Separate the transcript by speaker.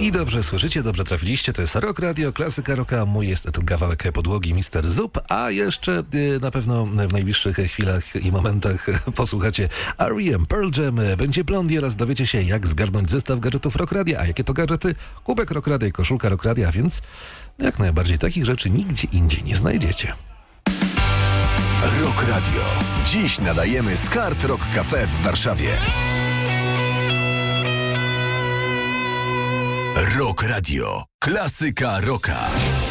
Speaker 1: I dobrze słyszycie, dobrze trafiliście, to jest Rock Radio, klasyka rocka, mój jest tu kawałek podłogi Mr. Zup, a jeszcze na pewno w najbliższych chwilach i momentach posłuchacie R.E.M., Pearl Jam, będzie Blondie oraz dowiecie się, jak zgarnąć zestaw gadżetów Rock Radia. A jakie to gadżety? Kubek Rock Radia i koszulka Rock Radia, a więc jak najbardziej takich rzeczy nigdzie indziej nie znajdziecie.
Speaker 2: Rock Radio. Dziś nadajemy z Hard Rock Cafe w Warszawie. Rock Radio. Klasyka rocka.